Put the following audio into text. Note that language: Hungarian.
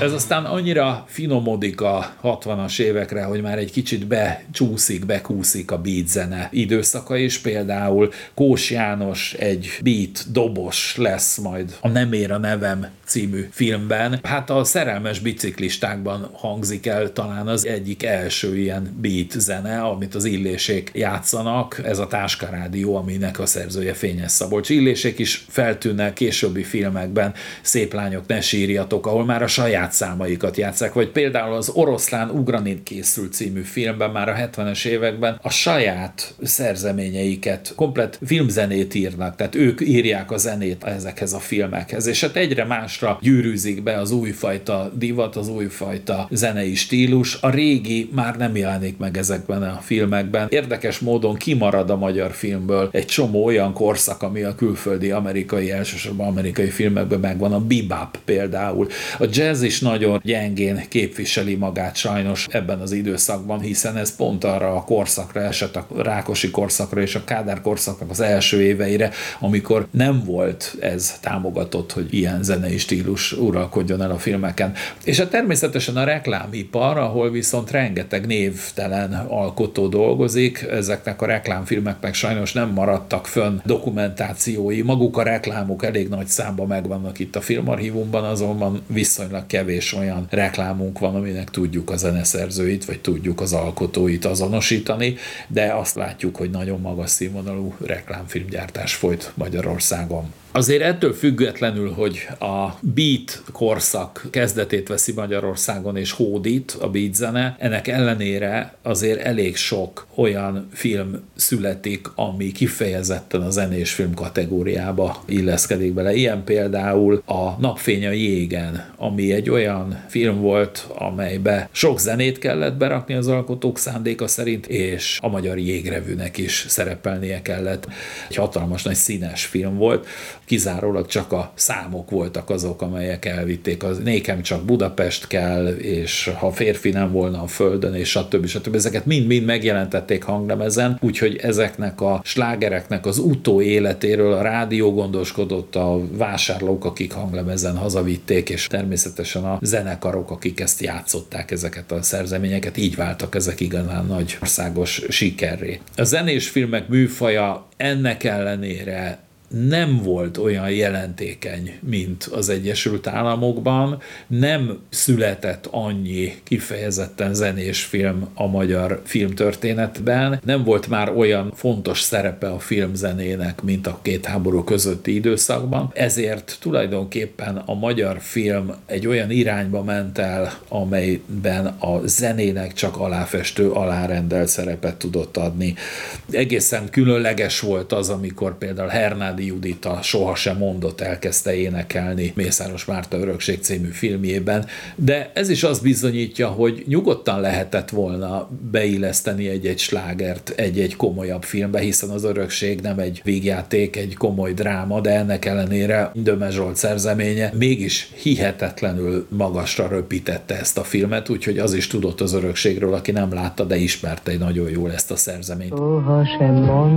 Ez aztán annyira finomodik a 60-as évekre, hogy már egy kicsit bekúszik a beat zene időszaka is. Például Kós János egy beat dobos lesz majd a Nem ér a nevem című filmben. Hát a Szerelmes biciklistákban hangzik el talán az egyik első ilyen beat zene, amit az Illésék játszanak. Ez a Táskarádió, aminek a szerzője Fényes Szabolcs. Illésék is feltűnnek későbbi filmekben, Szép lányok, ne sírjatok, ahol már a saját számaikat játsszák, vagy például az Oroszlán Ugranin készült című filmben már a 70-es években a saját szerzeményeiket, komplett filmzenét írnak, tehát ők írják a zenét ezekhez a filmekhez, és hát egyre másra gyűrűzik be az újfajta divat, az újfajta zenei stílus, a régi már nem jelenik meg ezekben a filmekben. Érdekes módon kimarad a magyar filmből egy csomó olyan korszak, ami a külföldi elsősorban amerikai filmekben megvan, a bebop például. A jazz is nagyon gyengén képviseli magát sajnos ebben az időszakban, hiszen ez pont arra a korszakra esett, a Rákosi korszakra és a Kádár korszaknak az első éveire, amikor nem volt ez támogatott, hogy ilyen zenei stílus uralkodjon el a filmeken. És hát természetesen a reklámipar, ahol viszont rengeteg névtelen alkotó dolgozik, ezeknek a reklámfilmeknek sajnos nem maradtak fönn dokumentációi, maguk a reklámok elég nagy számban megvannak itt a Filmarchívumban, azonban viszonylag kevés olyan reklámunk van, aminek tudjuk a zeneszerzőit, vagy tudjuk az alkotóit azonosítani, de azt látjuk, hogy nagyon magas színvonalú reklámfilmgyártás folyt Magyarországon. Azért ettől függetlenül, hogy a beat korszak kezdetét veszi Magyarországon és hódít a beat zene, ennek ellenére azért elég sok olyan film születik, ami kifejezetten a zenés film kategóriába illeszkedik bele. Ilyen például a Napfény a jégen, ami egy olyan film volt, amelybe sok zenét kellett berakni az alkotók szándéka szerint, és a Magyar Jégrevűnek is szerepelnie kellett. Egy hatalmas nagy színes film volt, kizárólag csak a számok voltak azok, amelyek elvitték. Nékem csak Budapest kell, és ha férfi nem volna a földön, és stb. Ezeket mind-mind megjelentették hanglemezen, úgyhogy ezeknek a slágereknek az utóéletéről a rádió gondoskodott, a vásárlók, akik hanglemezen hazavitték, és természetesen a zenekarok, akik ezt játszották, ezeket a szerzeményeket, így váltak ezek igazán nagy országos sikerré. A zenés filmek műfaja ennek ellenére nem volt olyan jelentékeny, mint az Egyesült Államokban, nem született annyi kifejezetten zenés film a magyar filmtörténetben, nem volt már olyan fontos szerepe a filmzenének, mint a két háború közötti időszakban, ezért tulajdonképpen a magyar film egy olyan irányba ment el, amelyben a zenének csak aláfestő, alárendelt szerepet tudott adni. Egészen különleges volt az, amikor például Hernádi Judit a Sohasem mondott elkezdte énekelni Mészáros Márta Örökség című filmjében, de ez is azt bizonyítja, hogy nyugodtan lehetett volna beilleszteni egy-egy slágert egy-egy komolyabb filmbe, hiszen az Örökség nem egy vígjáték, egy komoly dráma, de ennek ellenére Döme Zsolt szerzeménye mégis hihetetlenül magasra röpítette ezt a filmet, úgyhogy az is tudott az Örökségről, aki nem látta, de ismerte nagyon jól ezt a szerzeményt.